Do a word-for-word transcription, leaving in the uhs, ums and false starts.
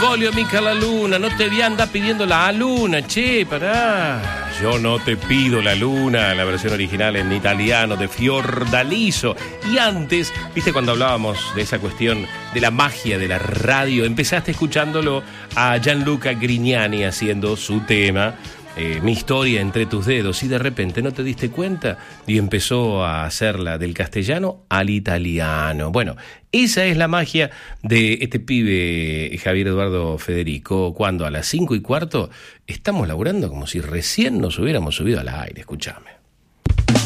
Bergoglio, mica la luna, no te voy a andar pidiendo la luna, che, pará. Yo no te pido la luna, la versión original en italiano de Fiordaliso. Y antes, viste cuando hablábamos de esa cuestión de la magia de la radio, empezaste escuchándolo a Gianluca Grignani haciendo su tema, eh, Mi historia entre tus dedos, y de repente no te diste cuenta y empezó a hacerla del castellano al italiano. Bueno, esa es la magia de este pibe Javier Eduardo Federico, cuando a las cinco y cuarto estamos laburando como si recién nos hubiéramos subido al aire. Escuchame.